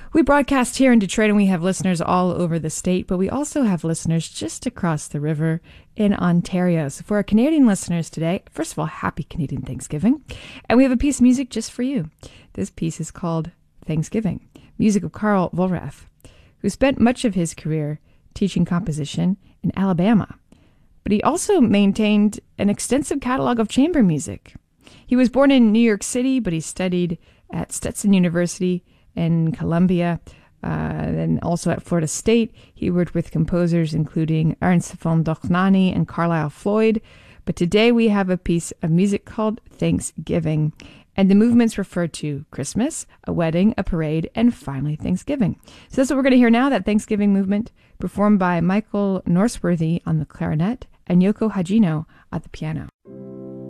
We broadcast here in Detroit and we have listeners all over the state, but we also have listeners just across the river in Ontario. So for our Canadian listeners today, first of all, happy Canadian Thanksgiving. And we have a piece of music just for you. This piece is called Thanksgiving, music of Carl Vollrath, who spent much of his career teaching composition in Alabama. But he also maintained an extensive catalog of chamber music. He was born in New York City, but he studied at Stetson University in Columbia, and also at Florida State. He worked with composers including Ernst von Dochnani and Carlisle Floyd. But today we have a piece of music called Thanksgiving, and the movements refer to Christmas, a wedding, a parade, and finally Thanksgiving. So that's what we're going to hear now, that Thanksgiving movement, performed by Michael Norsworthy on the clarinet and Yoko Hajino at the piano.